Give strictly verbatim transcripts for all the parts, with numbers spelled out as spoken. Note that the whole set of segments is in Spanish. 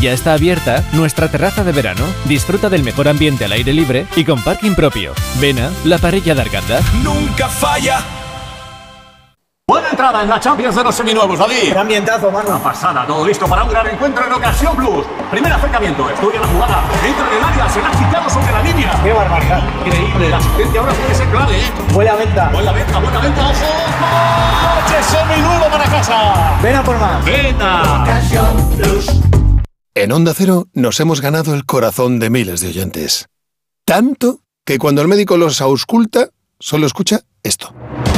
Ya está abierta nuestra terraza de verano. Disfruta del mejor ambiente al aire libre y con parking propio. Vena, la parella d'Arganda. ¡Nunca falla! Buena entrada en la Champions de los seminuevos, David. ¡Qué ambientazo, mano! Una pasada, todo listo para un gran encuentro en Ocasión Plus. Primer acercamiento, estudia la jugada, entra en el área, se la ha quitado sobre la línea. ¡Qué barbaridad! Increíble, la asistencia ahora puede ser clave, ¿eh? Buena venta. Buena venta, buena venta, ojo. ¡Coche seminuevo para casa! Ven a por más. ¡Venta! Ocasión Plus. En Onda Cero nos hemos ganado el corazón de miles de oyentes. Tanto que cuando el médico los ausculta, solo escucha esto.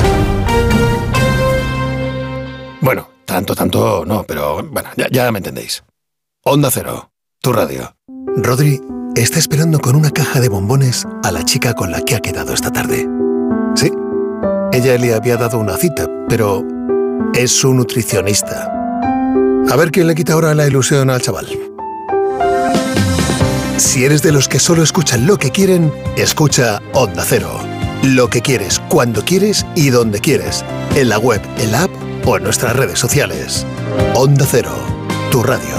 Bueno, tanto, tanto no, pero bueno, ya, ya me entendéis. Onda Cero, tu radio. Rodri está esperando con una caja de bombones a la chica con la que ha quedado esta tarde. Sí, ella le había dado una cita, pero es su nutricionista. A ver quién le quita ahora la ilusión al chaval. Si eres de los que solo escuchan lo que quieren, escucha Onda Cero. Lo que quieres, cuando quieres y donde quieres. En la web, en la app o en nuestras redes sociales. Onda Cero, tu radio.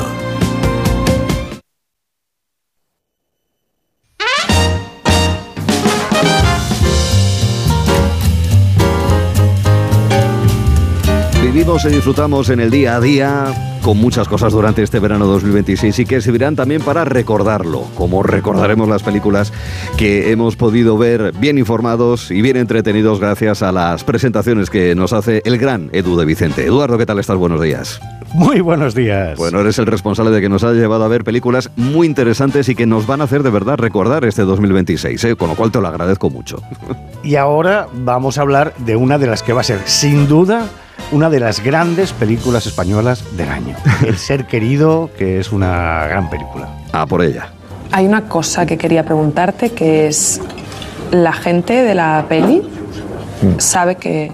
Vivimos y disfrutamos en el día a día con muchas cosas durante este verano dos mil veintiséis y que servirán también para recordarlo, como recordaremos las películas que hemos podido ver bien informados y bien entretenidos gracias a las presentaciones que nos hace el gran Edu de Vicente. Eduardo, ¿qué tal estás? Buenos días. Muy buenos días. Bueno, eres el responsable de que nos ha llevado a ver películas muy interesantes y que nos van a hacer de verdad recordar este dos mil veintiséis, ¿eh? Con lo cual te lo agradezco mucho. Y ahora vamos a hablar de una de las que va a ser, sin duda, una de las grandes películas españolas del año. El Ser Querido, que es una gran película. Ah, por ella. Hay una cosa que quería preguntarte, que es, ¿la gente de la peli sabe que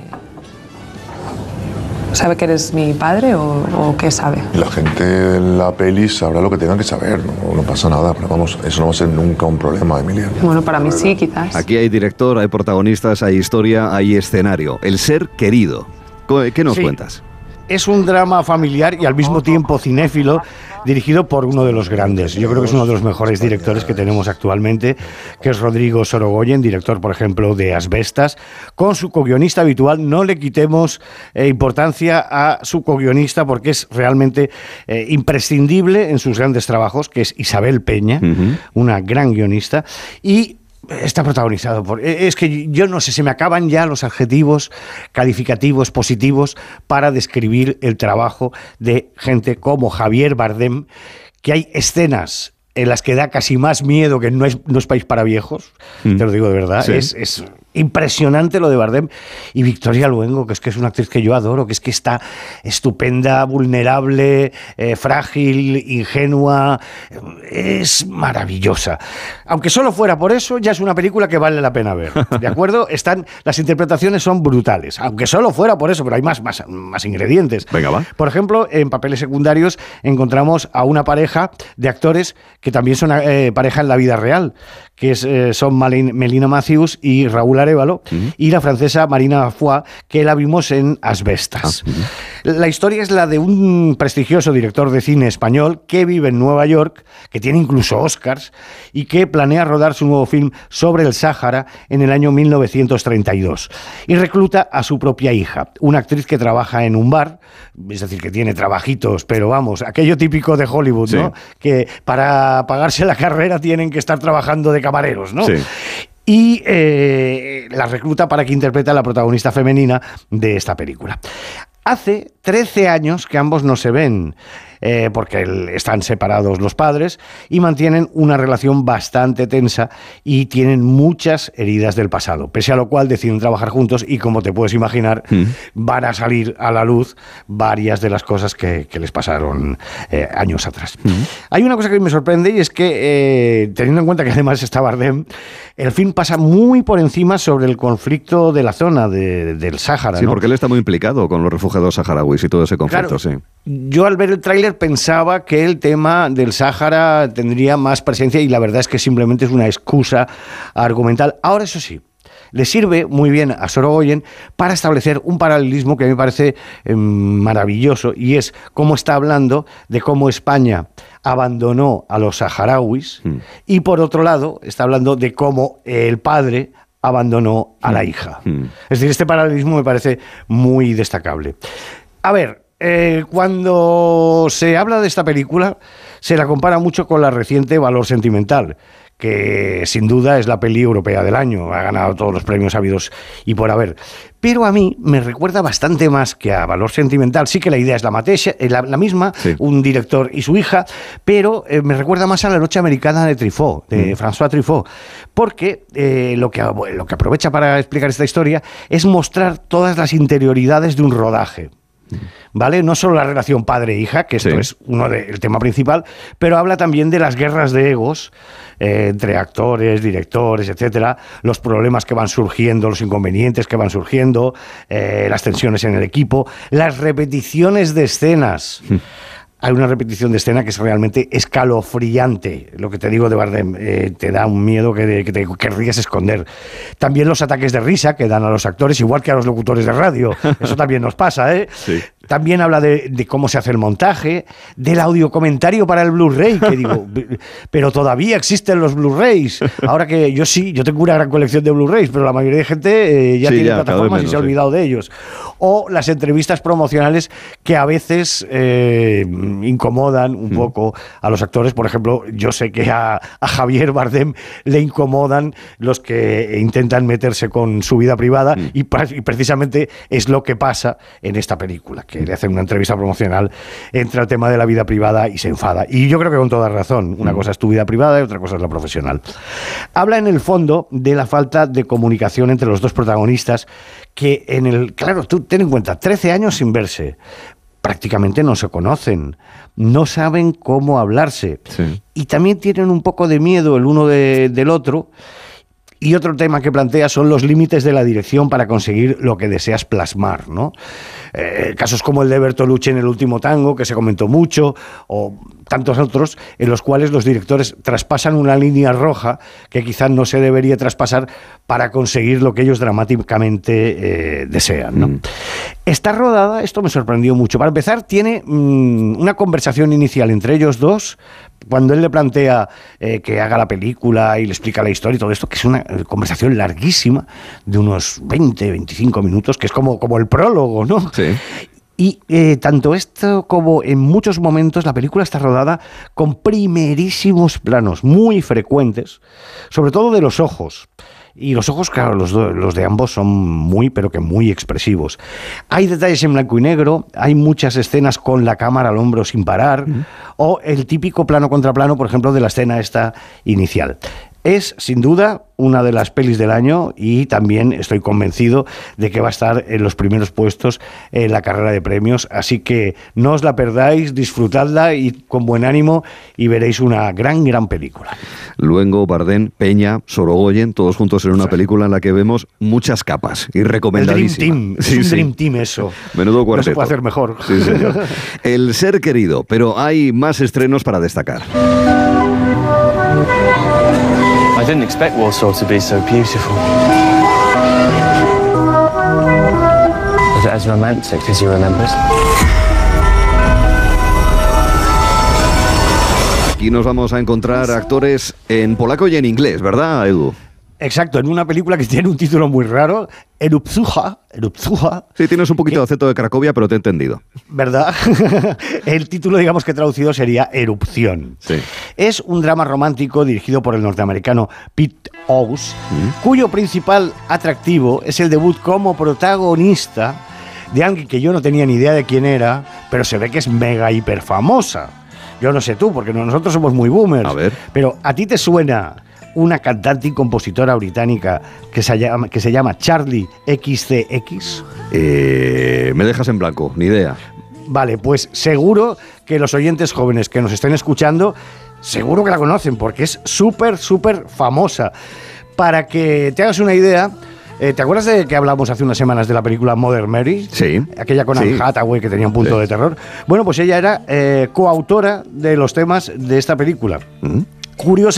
sabe que eres mi padre o, o qué sabe? La gente de la peli sabrá lo que tenga que saber, no, no pasa nada, pero vamos, eso no va a ser nunca un problema, Emilia. Bueno, para mí sí, quizás. Aquí hay director, hay protagonistas, hay historia, hay escenario. El Ser Querido. ¿Qué nos Sí. cuentas? Es un drama familiar y al mismo tiempo cinéfilo, dirigido por uno de los grandes. Yo creo que es uno de los mejores directores que tenemos actualmente, que es Rodrigo Sorogoyen, director, por ejemplo, de Asbestas, con su co-guionista habitual. No le quitemos eh, importancia a su co-guionista porque es realmente eh, imprescindible en sus grandes trabajos, que es Isabel Peña, uh-huh. una gran guionista, y está protagonizado por... Es que yo no sé, se me acaban ya los adjetivos calificativos positivos para describir el trabajo de gente como Javier Bardem, que hay escenas en las que da casi más miedo que No es, no es País para Viejos, mm. te lo digo de verdad, sí. es, es impresionante lo de Bardem. Y Victoria Luengo, que es que es una actriz que yo adoro, que es que está estupenda, vulnerable, eh, frágil, ingenua, es maravillosa. Aunque solo fuera por eso, ya es una película que vale la pena ver, ¿de acuerdo? Están, las interpretaciones son brutales, aunque solo fuera por eso, pero hay más, más, más ingredientes. Venga, va. Por ejemplo, en papeles secundarios encontramos a una pareja de actores que también son eh, pareja en la vida real, que es, eh, son Malin, Melina Matthews y Raúl Arévalo, uh-huh. y la francesa Marina Foix, que la vimos en Asbestas. Uh-huh. La historia es la de un prestigioso director de cine español que vive en Nueva York, que tiene incluso Oscars, y que planea rodar su nuevo film sobre el Sáhara en el año mil novecientos treinta y dos. Y recluta a su propia hija, una actriz que trabaja en un bar, es decir, que tiene trabajitos, pero vamos, aquello típico de Hollywood, sí. ¿no? Que para pagarse la carrera tienen que estar trabajando de camareros, ¿no? Sí. Y eh, la recluta para que interprete a la protagonista femenina de esta película. Hace trece años que ambos no se ven, eh, porque el, están separados los padres y mantienen una relación bastante tensa y tienen muchas heridas del pasado, pese a lo cual deciden trabajar juntos y, como te puedes imaginar, mm. van a salir a la luz varias de las cosas que, que les pasaron eh, años atrás. Mm. Hay una cosa que me sorprende y es que, eh, teniendo en cuenta que además está Bardem, el film pasa muy por encima sobre el conflicto de la zona de, del Sáhara. Sí, ¿no? porque él está muy implicado con los refugiados saharauis y todo ese conflicto, claro, sí. Yo al ver el tráiler pensaba que el tema del Sáhara tendría más presencia y la verdad es que simplemente es una excusa argumental. Ahora, eso sí, le sirve muy bien a Sorogoyen para establecer un paralelismo que a mí me parece eh, maravilloso, y es cómo está hablando de cómo España abandonó a los saharauis, mm. y por otro lado está hablando de cómo el padre abandonó a la hija. Mm. Es decir, este paralelismo me parece muy destacable. A ver, eh, cuando se habla de esta película, se la compara mucho con la reciente Valor Sentimental, que sin duda es la peli europea del año, ha ganado todos los premios habidos y por haber. Pero a mí me recuerda bastante más que a Valor Sentimental. Sí que la idea es la, mateixa, la, la misma, sí. un director y su hija, pero eh, me recuerda más a La Noche Americana de Truffaut, de mm. François Truffaut, porque eh, lo, que, lo que aprovecha para explicar esta historia es mostrar todas las interioridades de un rodaje. ¿Vale? No solo la relación padre-hija, que esto sí. es uno de, el tema principal, pero habla también de las guerras de egos eh, entre actores, directores, etcétera, los problemas que van surgiendo, los inconvenientes que van surgiendo, eh, las tensiones en el equipo, las repeticiones de escenas. Mm. Hay una repetición de escena que es realmente escalofriante. Lo que te digo de Bardem, eh, te da un miedo que, que te querrías esconder. También los ataques de risa que dan a los actores, igual que a los locutores de radio. Eso también nos pasa, ¿eh? Sí. También habla de, de cómo se hace el montaje, del audio comentario para el Blu-ray, que digo, pero todavía existen los Blu-rays. Ahora que yo sí, yo tengo una gran colección de Blu-rays, pero la mayoría de gente eh, ya sí, tiene ya, plataformas menos, y se ha olvidado sí. de ellos. O las entrevistas promocionales que a veces eh, incomodan un mm. poco a los actores. Por ejemplo, yo sé que a, a Javier Bardem le incomodan los que intentan meterse con su vida privada mm. y, y precisamente es lo que pasa en esta película, que le hacen una entrevista promocional, entra el tema de la vida privada y se enfada. Y yo creo que con toda razón. Una mm. cosa es tu vida privada y otra cosa es la profesional. Habla en el fondo de la falta de comunicación entre los dos protagonistas, que en el... Claro, tú ten en cuenta, trece años sin verse. Prácticamente no se conocen, no saben cómo hablarse. Sí. Y también tienen un poco de miedo el uno de, del otro. Y otro tema que plantea son los límites de la dirección para conseguir lo que deseas plasmar, ¿no? Eh, casos como el de Bertolucci en El último tango, que se comentó mucho, o tantos otros, en los cuales los directores traspasan una línea roja que quizás no se debería traspasar para conseguir lo que ellos dramáticamente eh, desean, ¿no? Mm. Está rodada, esto me sorprendió mucho. Para empezar, tiene mmm, una conversación inicial entre ellos dos, cuando él le plantea eh, que haga la película y le explica la historia y todo esto, que es una conversación larguísima, de unos veinte, veinticinco minutos, que es como, como el prólogo, ¿no? Sí. Y eh, tanto esto como en muchos momentos la película está rodada con primerísimos planos, muy frecuentes, sobre todo de los ojos. Y los ojos, claro, los, do, los de ambos son muy, pero que muy expresivos. Hay detalles en blanco y negro, hay muchas escenas con la cámara al hombro sin parar, uh-huh. o el típico plano contra plano, por ejemplo, de la escena esta inicial. Es, sin duda, una de las pelis del año y también estoy convencido de que va a estar en los primeros puestos en la carrera de premios. Así que no os la perdáis, disfrutadla y con buen ánimo y veréis una gran, gran película. Luengo, Bardem, Peña, Sorogoyen, todos juntos en una sí. película en la que vemos muchas capas y recomendadísima. El Dream Team, sí, es un sí. Dream Team eso. Menudo cuarteto. No se puede hacer mejor. Sí, señor. El ser querido, pero hay más estrenos para destacar. I didn't expect Warsaw to be so beautiful. Was it as romantic as you remembered? Aquí nos vamos a encontrar actores en polaco y en inglés, ¿verdad, Edu? Exacto, en una película que tiene un título muy raro, Erupzuja, Erupzuja. Sí, tienes un poquito que, de acento de Cracovia, pero te he entendido. ¿Verdad? El título, digamos que traducido sería Erupción. Sí. Es un drama romántico dirigido por el norteamericano Pete Owes, ¿Mm? cuyo principal atractivo es el debut como protagonista de alguien que yo no tenía ni idea de quién era, pero se ve que es mega hiper famosa. Yo no sé tú, porque nosotros somos muy boomers. A ver. Pero ¿a ti te suena una cantante y compositora británica que se llama, que se llama Charli X C X? Eh, me dejas en blanco, ni idea. Vale, pues seguro que los oyentes jóvenes que nos estén escuchando, seguro que la conocen, porque es súper, súper famosa. Para que te hagas una idea, eh, ¿te acuerdas de que hablamos hace unas semanas de la película Mother Mary? Sí. Aquella con Anne sí. Hathaway que tenía un punto sí. de terror. Bueno, pues ella era eh, coautora de los temas de esta película. ¿Mm? Curiosa.